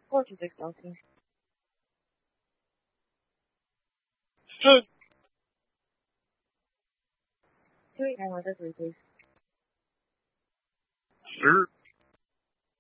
Or to 6,000. Hey, 2 891 please. sure.